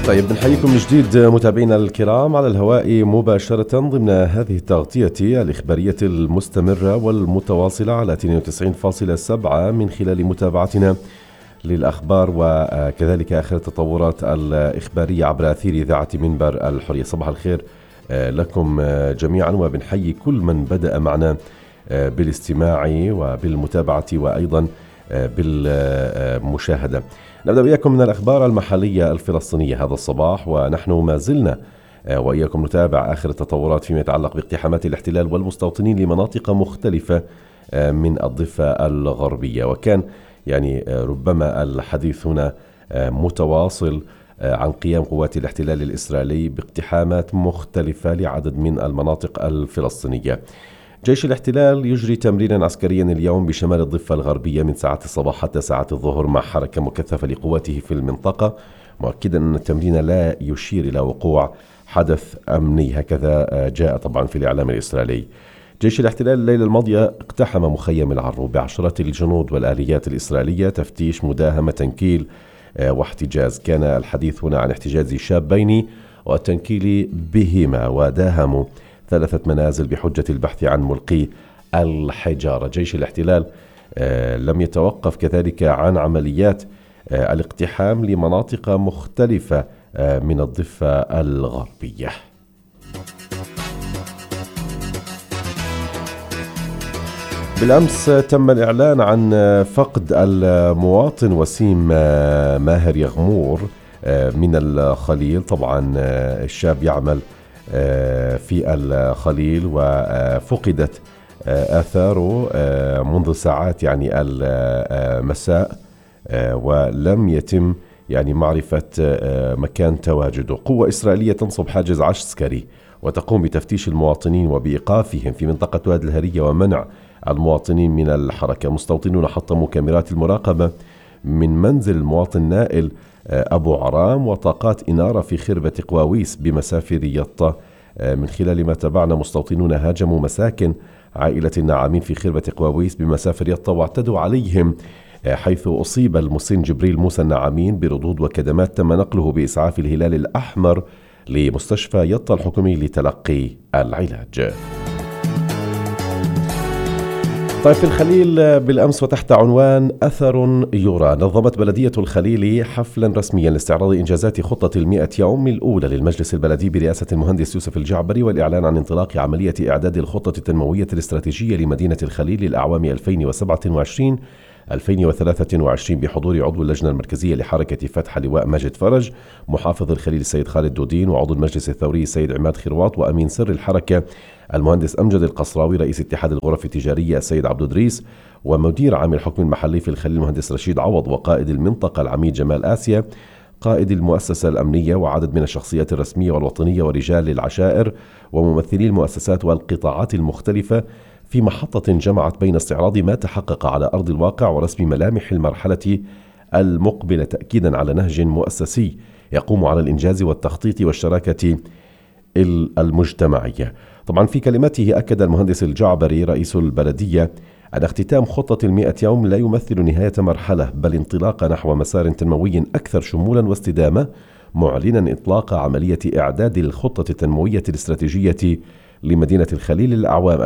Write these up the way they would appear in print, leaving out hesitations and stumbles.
طيب بنحييكم من جديد متابعينا الكرام على الهواء مباشرة ضمن هذه التغطية الإخبارية المستمرة والمتواصلة على 92.7 من خلال متابعتنا للأخبار وكذلك آخر التطورات الإخبارية عبر أثير إذاعة منبر الحرية. صباح الخير لكم جميعا، وبنحيي كل من بدأ معنا بالاستماع وبالمتابعة وأيضا بالمشاهدة. نبدأ وإياكم من الأخبار المحلية الفلسطينية هذا الصباح، ونحن ما زلنا وإياكم نتابع آخر التطورات فيما يتعلق باقتحامات الاحتلال والمستوطنين لمناطق مختلفة من الضفة الغربية. وكان ربما الحديث هنا متواصل عن قيام قوات الاحتلال الإسرائيلي باقتحامات مختلفة لعدد من المناطق الفلسطينية. جيش الاحتلال يجري تمرينا عسكريا اليوم بشمال الضفة الغربية من ساعات الصباح حتى ساعات الظهر مع حركة مكثفة لقواته في المنطقة، مؤكدا أن التمرين لا يشير إلى وقوع حدث أمني، هكذا جاء طبعا في الإعلام الإسرائيلي. جيش الاحتلال الليلة الماضية اقتحم مخيم العرو بعشرات الجنود والآليات الإسرائيلية، تفتيش، مداهمة، تنكيل واحتجاز. كان الحديث هنا عن احتجاز شابين والتنكيل بهما، وداهموا 3 منازل بحجة البحث عن ملقي الحجارة. جيش الاحتلال لم يتوقف كذلك عن عمليات الاقتحام لمناطق مختلفة من الضفة الغربية. بالأمس تم الإعلان عن فقد المواطن وسيم ماهر يغمور من الخليل. طبعا الشاب يعمل في الخليل، وفقدت آثاره منذ ساعات المساء، ولم يتم معرفة مكان تواجده. قوة إسرائيلية تنصب حاجز عسكري وتقوم بتفتيش المواطنين وبإيقافهم في منطقة وادي الهرية ومنع المواطنين من الحركة. مستوطنون حطموا كاميرات المراقبة من منزل المواطن نائل أبو عرام وطاقات إنارة في خربة قواويس بمسافة يطة. من خلال ما تابعنا، مستوطنون هاجموا مساكن عائلة النعامين في خربة قواويس بمسافة يطة واعتدوا عليهم، حيث أصيب المسن جبريل موسى النعامين بردود وكدمات. تم نقله بإسعاف الهلال الأحمر لمستشفى يطة الحكومي لتلقي العلاج. طيب في الخليل بالأمس وتحت عنوان أثر يرى، نظمت بلدية الخليل حفلا رسميا لاستعراض إنجازات خطة 100 يوم الأولى للمجلس البلدي برئاسة المهندس يوسف الجعبري، والإعلان عن انطلاق عملية إعداد الخطة التنموية الاستراتيجية لمدينة الخليل للأعوام 2027-2023 بحضور عضو اللجنة المركزية لحركة فتح لواء ماجد فرج، محافظ الخليل السيد خالد دودين، وعضو المجلس الثوري السيد عماد خرواط، وأمين سر الحركة المهندس أمجد القصراوي، رئيس اتحاد الغرف التجارية السيد عبد إدريس، ومدير عام الحكم المحلي في الخليل المهندس رشيد عوض، وقائد المنطقة العميد جمال آسيا، قائد المؤسسة الأمنية، وعدد من الشخصيات الرسمية والوطنية ورجال العشائر وممثلي المؤسسات والقطاعات المختلفة في محطة جمعت بين استعراض ما تحقق على أرض الواقع ورسم ملامح المرحلة المقبلة، تأكيدا على نهج مؤسسي يقوم على الإنجاز والتخطيط والشراكة المجتمعية. طبعا في كلمته أكد المهندس الجعبري رئيس البلدية أن اختتام خطة 100 يوم لا يمثل نهاية مرحلة، بل انطلاق نحو مسار تنموي أكثر شمولا واستدامة، معلنا إطلاق عملية إعداد الخطة التنموية الاستراتيجية لمدينة الخليل للأعوام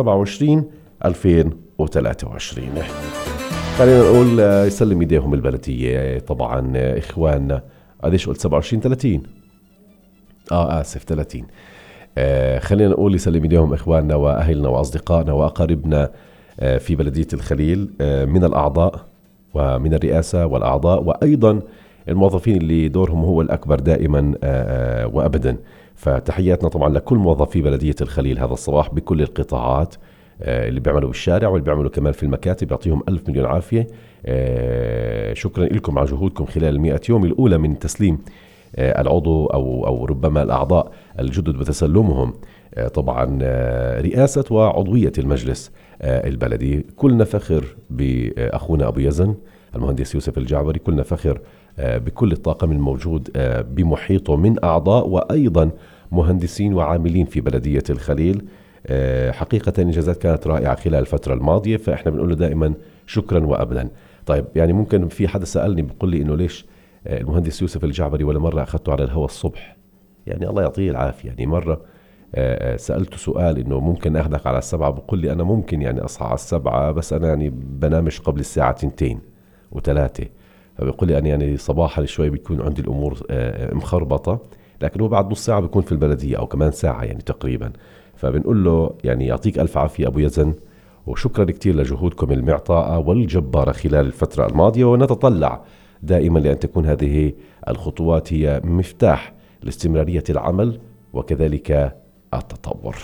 2027-2023. خلينا نقول يسلم يديهم البلدية طبعا إخواننا. قديش قلت 27-30؟ آسف 30. خلينا نقول يسلم يديهم إخواننا وأهلنا وأصدقائنا وأقاربنا في بلدية الخليل من الأعضاء ومن الرئاسة والأعضاء، وأيضا الموظفين اللي دورهم هو الأكبر دائما وأبدا. فتحياتنا طبعا لكل موظفي بلدية الخليل هذا الصباح بكل القطاعات، اللي بيعملوا بالشارع واللي بيعملوا كمان في المكاتب، يعطيهم ألف مليون عافية. شكرا لكم على جهودكم خلال 100 يوم الأولى من تسليم العضو أو ربما الأعضاء الجدد بتسلمهم طبعا رئاسة وعضوية المجلس البلدي. كلنا فخر بأخونا أبو يزن المهندس يوسف الجعبري، كلنا فخر بكل الطاقم الموجود بمحيطه من أعضاء وأيضا مهندسين وعاملين في بلدية الخليل. حقيقة إنجازات كانت رائعة خلال الفترة الماضية، فإحنا بنقول له دائما شكرا وأبدا. طيب ممكن في حدا سألني بيقول لي إنه ليش المهندس يوسف الجعبري ولا مرة أخذته على الهواء الصبح، يعني الله يعطيه العافية. يعني مرة سألته سؤال إنه ممكن أخذك على 7، بقول لي أنا ممكن يعني أصحى على 7، بس أنا يعني بنامش قبل الساعة 2 و3. فبيقول لي أنا يعني صباحا شوي بيكون عندي الأمور مخربطة، لكن هو بعد نص ساعة بيكون في البلدية أو كمان ساعة يعني تقريبا. فبنقول له يعني يعطيك ألف عافية أبو يزن، وشكرا كتير لجهودكم المعطاءة والجبارة خلال الفترة الماضية، ونتطلع دائما لأن تكون هذه الخطوات هي مفتاح لاستمرارية العمل وكذلك التطور.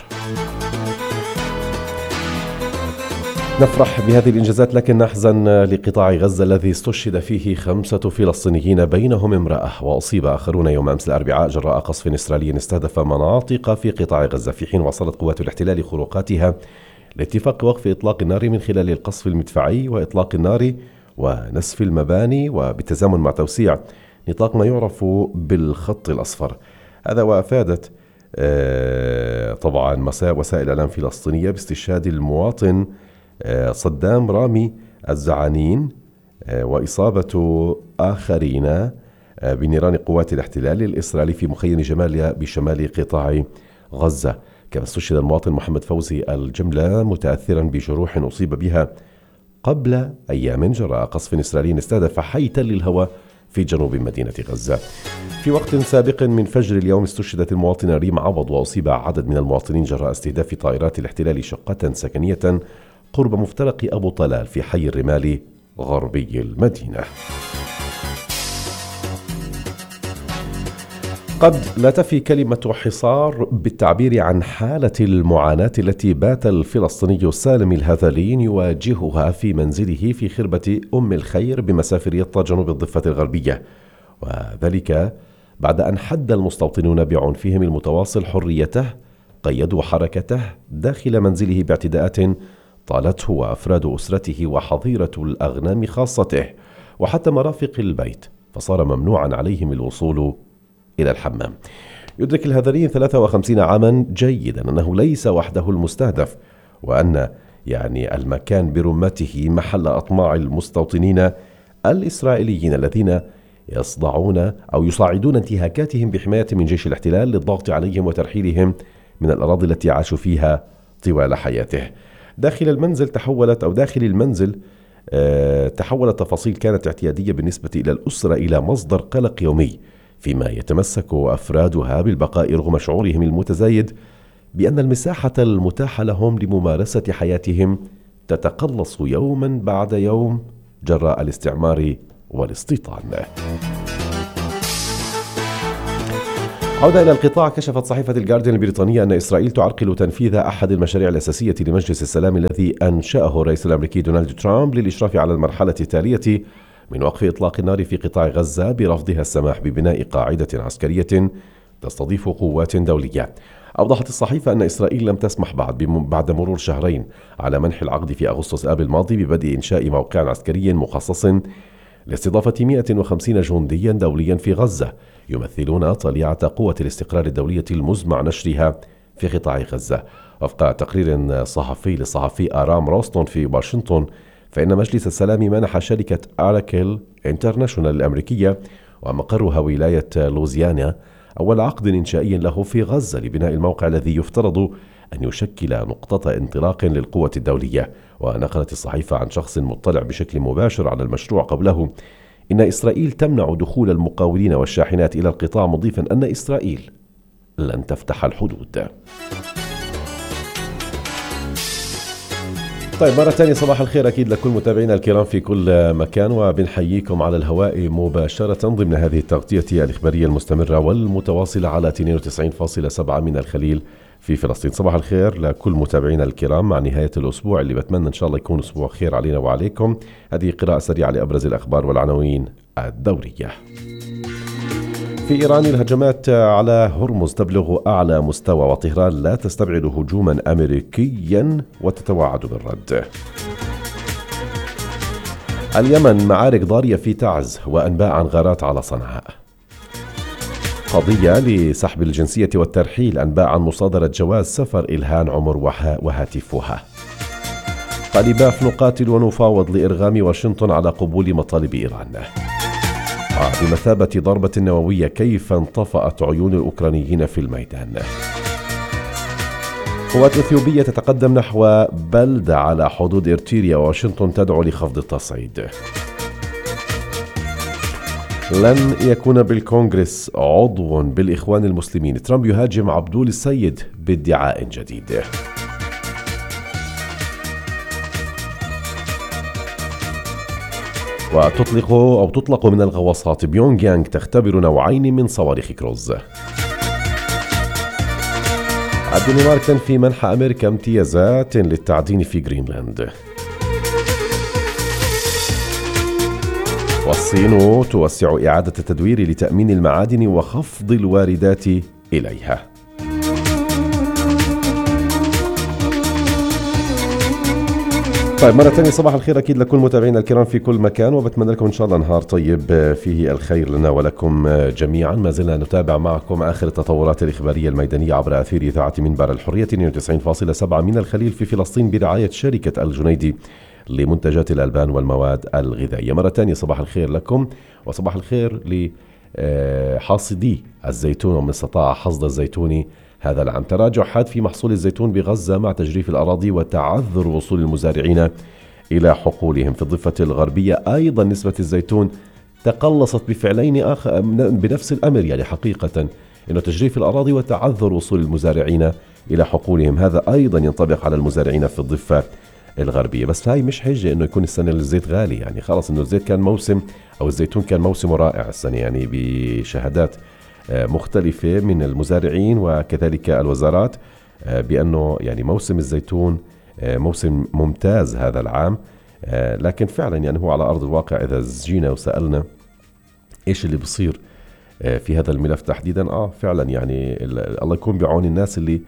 نفرح بهذه الإنجازات، لكن نحزن لقطاع غزة الذي استشهد فيه 5 فلسطينيين بينهم امرأة، وأصيب آخرون يوم أمس الأربعاء جراء قصف إسرائيلي استهدف مناطق في قطاع غزة، في حين واصلت قوات الاحتلال خروقاتها لاتفاق وقف إطلاق النار من خلال القصف المدفعي وإطلاق النار ونسف المباني، وبالتزامن مع توسيع نطاق ما يعرف بالخط الأصفر. هذا وأفادت طبعا وسائل الإعلام فلسطينية باستشهاد المواطن صدام رامي الزعانين وإصابة آخرين بنيران قوات الاحتلال الإسرائيلي في مخيم جماليا بشمال قطاع غزة. كما استشهد المواطن محمد فوزي الجملة متأثرا بجروح أصيب بها قبل أيام جراء قصف إسرائيلي استهدف حي تل الهوى في جنوب مدينة غزة. في وقت سابق من فجر اليوم استشهدت المواطنة ريم عوض، وأصيب عدد من المواطنين جراء استهداف طائرات الاحتلال شقة سكنية قرب مفترق أبو طلال في حي الرمال غربي المدينة. قد لا تفي كلمة حصار بالتعبير عن حالة المعاناة التي بات الفلسطيني سالم الهذلين يواجهها في منزله في خربة أم الخير بمسافر يطا جنوب الضفة الغربية، وذلك بعد أن حد المستوطنون بعنفهم المتواصل حريته قيدوا حركته داخل منزله باعتداءات طالته وأفراد أسرته وحظيرة الأغنام خاصته وحتى مرافق البيت، فصار ممنوعا عليهم الوصول إلى الحمام. يدرك الهذلين 53 عاما جيدا أنه ليس وحده المستهدف، وأن يعني المكان برمته محل أطماع المستوطنين الإسرائيليين الذين يصدعون أو يصاعدون انتهاكاتهم بحماية من جيش الاحتلال للضغط عليهم وترحيلهم من الأراضي التي عاشوا فيها طوال حياته. داخل المنزل تحولت تفاصيل كانت اعتيادية بالنسبة إلى الأسرة إلى مصدر قلق يومي، فيما يتمسك أفرادها بالبقاء رغم شعورهم المتزايد بأن المساحة المتاحة لهم لممارسة حياتهم تتقلص يوما بعد يوم جراء الاستعمار والاستيطان. عودة إلى القطاع، كشفت صحيفة الجارديان البريطانية أن إسرائيل تعرقل تنفيذ أحد المشاريع الأساسية لمجلس السلام الذي أنشأه الرئيس الأمريكي دونالد ترامب للإشراف على المرحلة التالية من وقف إطلاق النار في قطاع غزة برفضها السماح ببناء قاعدة عسكرية تستضيف قوات دولية. أوضحت الصحيفة أن إسرائيل لم تسمح بعد مرور شهرين على منح العقد في أغسطس آب الماضي ببدء إنشاء موقع عسكري مخصص لاستضافة 150 جنديا دوليا في غزة يمثلون طليعة قوة الاستقرار الدولية المزمع نشرها في قطاع غزة. وفق تقرير صحفي للصحفي آرام روستون في واشنطن، فإن مجلس السلام منح شركة أراكل انترناشونال الأمريكية ومقرها ولاية لوزيانا أول عقد إنشائي له في غزة لبناء الموقع الذي يفترض أن يشكل نقطة انطلاق للقوة الدولية. ونقلت الصحيفة عن شخص مطلع بشكل مباشر على المشروع قبله إن إسرائيل تمنع دخول المقاولين والشاحنات إلى القطاع، مضيفا أن إسرائيل لن تفتح الحدود. طيب، مرة تانية صباح الخير أكيد لكل متابعينا الكرام في كل مكان، وبنحييكم على الهواء مباشرة ضمن هذه التغطية الإخبارية المستمرة والمتواصلة على 92.7 من الخليل في فلسطين. صباح الخير لكل متابعينا الكرام مع نهاية الأسبوع اللي بتمنى إن شاء الله يكون أسبوع خير علينا وعليكم. هذه قراءة سريعة لأبرز الأخبار والعناوين الدورية. في إيران، الهجمات على هرمز تبلغ أعلى مستوى، وطهران لا تستبعد هجوما أمريكيا وتتوعد بالرد. اليمن، معارك ضارية في تعز وأنباء عن غارات على صنعاء. قضية لسحب الجنسية والترحيل، أنباء عن مصادرة جواز سفر إلهان عمر وهاتفها. قلباف، نقاتل ونفاوض لإرغام واشنطن على قبول مطالب إيران. بمثابة ضربة نووية كيف انطفأت عيون الأوكرانيين في الميدان. قوات إثيوبية تتقدم نحو بلدة على حدود إرتريا، وواشنطن تدعو لخفض التصعيد. لن يكون بالكونغرس عضو بالإخوان المسلمين، ترامب يهاجم عبدول السيد بادعاء جديد. وتطلق من الغواصات، بيونغ يانغ تختبر نوعين من صواريخ كروز. الدنمارك تنفي منح أمريكا امتيازات للتعدين في غرينلاند. والصين توسع إعادة التدوير لتأمين المعادن وخفض الواردات إليها. طيب، مرة ثانية صباح الخير أكيد لكل متابعينا الكرام في كل مكان، وبتمنى لكم إن شاء الله نهار طيب فيه الخير لنا ولكم جميعا. ما زلنا نتابع معكم آخر التطورات الإخبارية الميدانية عبر أثير إذاعة منبر الحرية 92.7 من الخليل في فلسطين برعاية شركة الجنيدي لمنتجات الألبان والمواد الغذائية. مرة ثانية صباح الخير لكم، وصباح الخير لحاصدي الزيتون ومن استطاع حصد الزيتون هذا العام. تراجع حاد في محصول الزيتون بغزة مع تجريف الأراضي وتعذر وصول المزارعين إلى حقولهم. في الضفة الغربية أيضا نسبة الزيتون تقلصت بفعلين بنفس الأمر، يعني حقيقة إنه تجريف الأراضي وتعذر وصول المزارعين إلى حقولهم، هذا أيضا ينطبق على المزارعين في الضفة الغربية. بس هاي مش حجة إنه يكون السنة الزيت غالي، يعني خلاص إنه الزيت كان موسم، أو الزيتون كان موسم رائع السنة، يعني بشهادات مختلفة من المزارعين وكذلك الوزارات بأنه يعني موسم الزيتون موسم ممتاز هذا العام. لكن فعلا يعني هو على أرض الواقع إذا جينا وسألنا إيش اللي بصير في هذا الملف تحديدا، فعلا يعني الله يكون بعون الناس اللي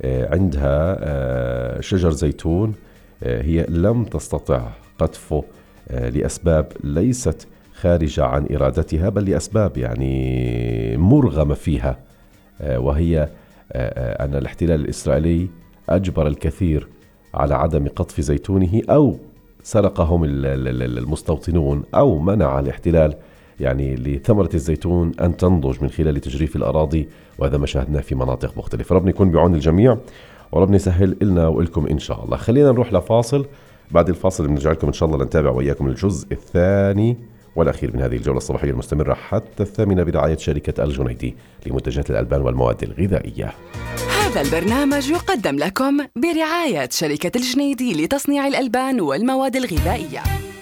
عندها شجر زيتون هي لم تستطع قطفه لأسباب ليست خارجة عن إرادتها، بل لأسباب يعني مرغمة فيها، وهي أن الاحتلال الإسرائيلي أجبر الكثير على عدم قطف زيتونه، أو سرقهم المستوطنون، أو منع الاحتلال يعني لثمرة الزيتون أن تنضج من خلال تجريف الأراضي، وهذا ما شاهدناه في مناطق مختلفة. ربنا يكون بعون الجميع وربنا يسهل لنا وإلكم إن شاء الله. خلينا نروح لفاصل، بعد الفاصل بنرجع لكم إن شاء الله لنتابع وإياكم الجزء الثاني والأخير من هذه الجولة الصباحية المستمرة حتى 8 برعاية شركة الجنيدي لمنتجات الألبان والمواد الغذائية. هذا البرنامج يقدم لكم برعاية شركة الجنيدي لتصنيع الألبان والمواد الغذائية.